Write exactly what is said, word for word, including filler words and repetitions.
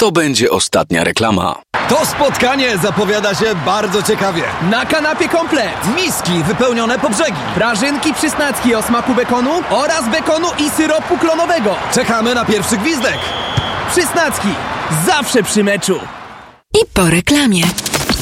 to będzie ostatnia reklama. To spotkanie zapowiada się bardzo ciekawie. Na kanapie komplet. Miski wypełnione po brzegi. Prażynki przysnacki o smaku bekonu oraz bekonu i syropu klonowego. Czekamy na pierwszy gwizdek. Przysnacki. Zawsze przy meczu. I po reklamie.